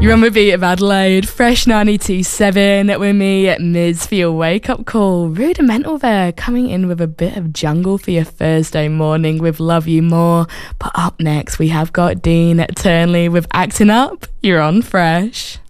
You're on the beat of Adelaide, Fresh 92.7 with me, Miz, for your wake-up call. Rudimental there, coming in with a bit of jungle for your Thursday morning with Love You More. But up next, we have got Dean Turnley with Acting Up. You're on Fresh.